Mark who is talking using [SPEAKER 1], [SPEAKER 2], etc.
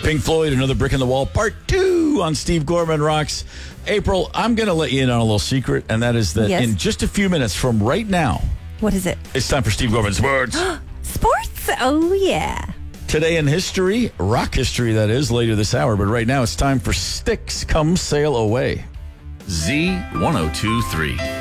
[SPEAKER 1] Pink Floyd, Another Brick in the Wall, Part 2 on Steve Gorman Rocks. April, I'm going to let you in on a little secret, and that is that in just a few minutes from right now.
[SPEAKER 2] What is it?
[SPEAKER 1] It's time for Steve Gorman Sports.
[SPEAKER 2] Sports? Oh, yeah.
[SPEAKER 1] Today in history, rock history, that is, later this hour. But right now, it's time for Sticks Come Sail Away.
[SPEAKER 3] Z1023.